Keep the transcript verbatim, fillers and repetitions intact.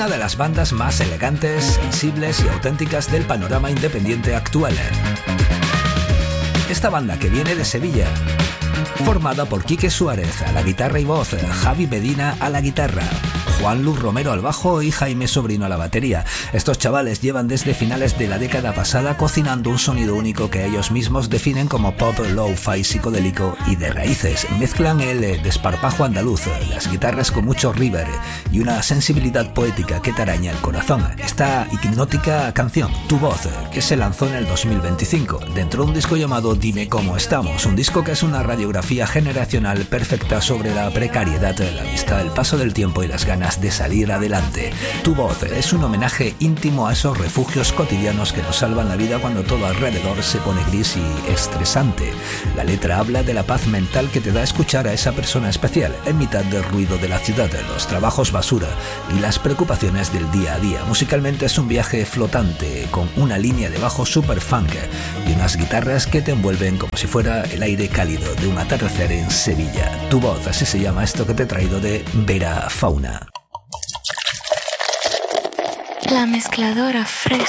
una de las bandas más elegantes, sensibles y auténticas del panorama independiente actual. Esta banda, que viene de Sevilla, formada por Quique Suárez a la guitarra y voz, Javi Medina a la guitarra, Juan Luz Romero al bajo y Jaime Sobrino a la batería. Estos chavales llevan desde finales de la década pasada cocinando un sonido único que ellos mismos definen como pop, lo-fi, psicodélico y de raíces. Mezclan el desparpajo andaluz, las guitarras con mucho river y una sensibilidad poética que te araña el corazón. Esta hipnótica canción, Tu Voz, que se lanzó en el dos mil veinticinco dentro de un disco llamado Dime Cómo Estamos, un disco que es una radiografía generacional perfecta sobre la precariedad, la amistad, el paso del tiempo y las ganas de salir adelante. Tu Voz es un homenaje íntimo a esos refugios cotidianos que nos salvan la vida cuando todo alrededor se pone gris y estresante. La letra habla de la paz mental que te da escuchar a esa persona especial en mitad del ruido de la ciudad, los trabajos basura y las preocupaciones del día a día. Musicalmente es un viaje flotante con una línea de bajo super funk y unas guitarras que te envuelven como si fuera el aire cálido de un atardecer en Sevilla. Tu Voz, así se llama esto que te he traído de Vera Fauna. La mezcladora fresca.